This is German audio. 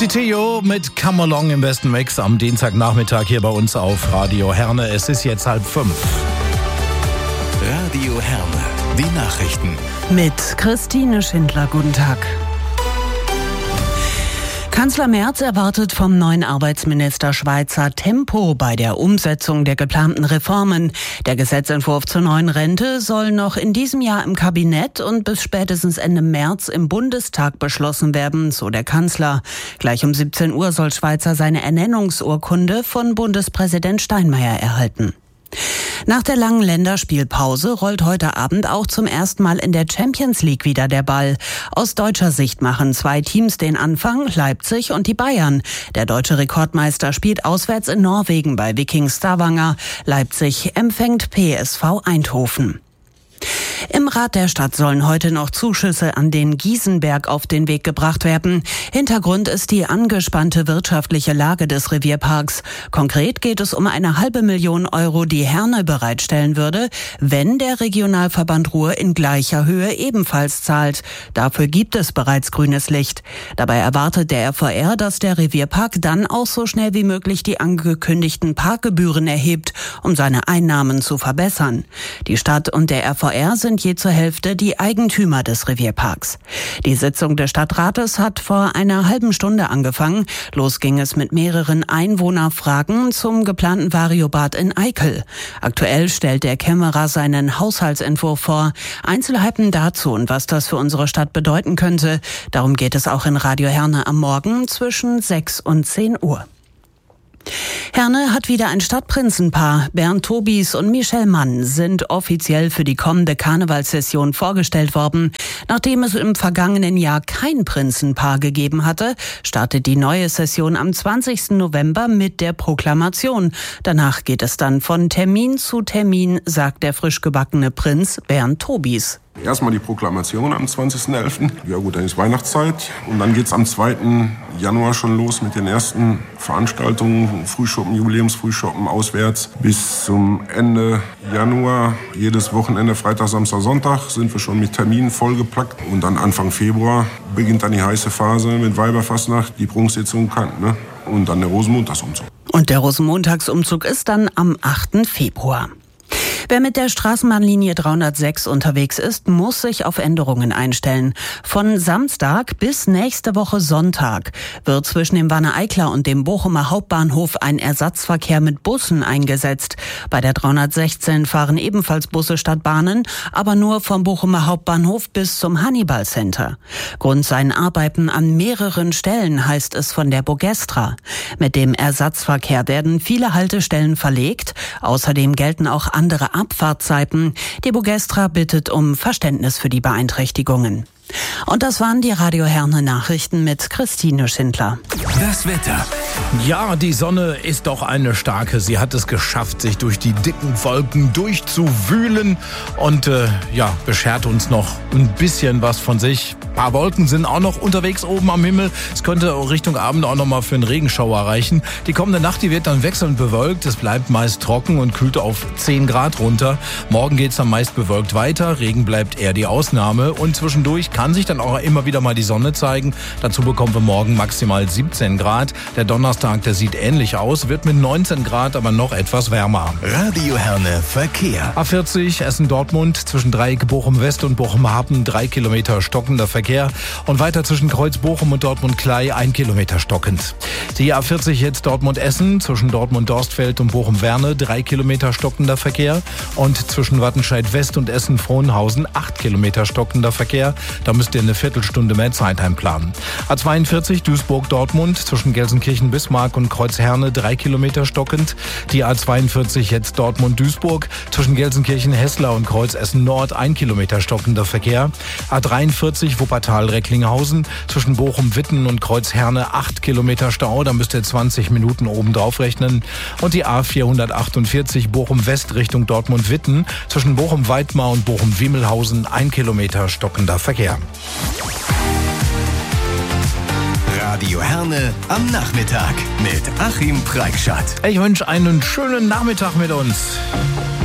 Lucy Theo mit Come Along im besten Mix am Dienstagnachmittag hier bei uns auf Radio Herne. Es ist jetzt 4:30. Radio Herne, die Nachrichten. Mit Christine Schindler, guten Tag. Kanzler Merz erwartet vom neuen Arbeitsminister Schweizer Tempo bei der Umsetzung der geplanten Reformen. Der Gesetzentwurf zur neuen Rente soll noch in diesem Jahr im Kabinett und bis spätestens Ende März im Bundestag beschlossen werden, so der Kanzler. Gleich um 17 Uhr soll Schweizer seine Ernennungsurkunde von Bundespräsident Steinmeier erhalten. Nach der langen Länderspielpause rollt heute Abend auch zum ersten Mal in der Champions League wieder der Ball. Aus deutscher Sicht machen zwei Teams den Anfang, Leipzig und die Bayern. Der deutsche Rekordmeister spielt auswärts in Norwegen bei Viking Stavanger. Leipzig empfängt PSV Eindhoven. Im Rat der Stadt sollen heute noch Zuschüsse an den Gießenberg auf den Weg gebracht werden. Hintergrund ist die angespannte wirtschaftliche Lage des Revierparks. Konkret geht es um eine 500.000 Euro, die Herne bereitstellen würde, wenn der Regionalverband Ruhr in gleicher Höhe ebenfalls zahlt. Dafür gibt es bereits grünes Licht. Dabei erwartet der RVR, dass der Revierpark dann auch so schnell wie möglich die angekündigten Parkgebühren erhebt, um seine Einnahmen zu verbessern. Die Stadt und der RVR sind je zur Hälfte die Eigentümer des Revierparks. Die Sitzung des Stadtrates hat vor einer halben Stunde angefangen. Los ging es mit mehreren Einwohnerfragen zum geplanten Variobad in Eickel. Aktuell stellt der Kämmerer seinen Haushaltsentwurf vor. Einzelheiten dazu und was das für unsere Stadt bedeuten könnte, darum geht es auch in Radio Herne am Morgen zwischen 6 und 10 Uhr. Herne hat wieder ein Stadtprinzenpaar. Bernd Tobis und Michelle Mann sind offiziell für die kommende Karnevalssession vorgestellt worden. Nachdem es im vergangenen Jahr kein Prinzenpaar gegeben hatte, startet die neue Session am 20. November mit der Proklamation. Danach geht es dann von Termin zu Termin, sagt der frisch gebackene Prinz Bernd Tobis. Erstmal die Proklamation am 20.11. Ja gut, dann ist Weihnachtszeit. Und dann geht's am 2. Januar schon los mit den ersten Veranstaltungen, Frühschoppen, Jubiläumsfrühschoppen auswärts. Bis zum Ende Januar, jedes Wochenende, Freitag, Samstag, Sonntag, sind wir schon mit Terminen vollgepackt. Und dann Anfang Februar beginnt dann die heiße Phase mit Weiberfastnacht, die Prunksitzung ne? Und dann der Rosenmontagsumzug. Und der Rosenmontagsumzug ist dann am 8. Februar. Wer mit der Straßenbahnlinie 306 unterwegs ist, muss sich auf Änderungen einstellen. Von Samstag bis nächste Woche Sonntag wird zwischen dem Wanne-Eicler und dem Bochumer Hauptbahnhof ein Ersatzverkehr mit Bussen eingesetzt. Bei der 316 fahren ebenfalls Busse statt Bahnen, aber nur vom Bochumer Hauptbahnhof bis zum Hannibal Center. Grund seien Arbeiten an mehreren Stellen, heißt es von der Bogestra. Mit dem Ersatzverkehr werden viele Haltestellen verlegt. Außerdem gelten auch andere Abfahrtzeiten. Die Bogestra bittet um Verständnis für die Beeinträchtigungen. Und das waren die Radio Herne Nachrichten mit Christine Schindler. Das Wetter. Ja, die Sonne ist doch eine starke. Sie hat es geschafft, sich durch die dicken Wolken durchzuwühlen und beschert uns noch ein bisschen was von sich. Ein paar Wolken sind auch noch unterwegs oben am Himmel. Es könnte Richtung Abend auch noch mal für einen Regenschauer reichen. Die kommende Nacht, die wird dann wechselnd bewölkt. Es bleibt meist trocken und kühlt auf 10 Grad runter. Morgen geht es dann meist bewölkt weiter. Regen bleibt eher die Ausnahme und zwischendurch kann sich dann auch immer wieder mal die Sonne zeigen. Dazu bekommen wir morgen maximal 17 Grad. Der Donnerstag, der sieht ähnlich aus, wird mit 19 Grad aber noch etwas wärmer. Radio Herne Verkehr. A40 Essen-Dortmund zwischen Dreieck Bochum-West und Bochum-Happen 3 Kilometer stockender Verkehr und weiter zwischen Kreuz Bochum und Dortmund-Klei 1 Kilometer stockend. Die A40 jetzt Dortmund-Essen zwischen Dortmund-Dorstfeld und Bochum-Werne 3 Kilometer stockender Verkehr und zwischen Wattenscheid-West und Essen-Frohnhausen 8 Kilometer stockender Verkehr. Da müsst ihr eine Viertelstunde mehr Zeit einplanen. A42 Duisburg-Dortmund zwischen Gelsenkirchen-Bismarck und Kreuz-Herne 3 Kilometer stockend. Die A42 jetzt Dortmund-Duisburg zwischen Gelsenkirchen-Hessler und Kreuz-Essen-Nord 1 Kilometer stockender Verkehr. A43 Wuppertal-Recklinghausen zwischen Bochum-Witten und Kreuz-Herne 8 Kilometer Stau. Da müsst ihr 20 Minuten oben drauf rechnen. Und die A448 Bochum-West Richtung Dortmund-Witten zwischen Bochum-Weidmar und Bochum-Wiemelhausen 1 Kilometer stockender Verkehr. Radio Herne am Nachmittag mit Achim Preikschat. Ich wünsche einen schönen Nachmittag mit uns.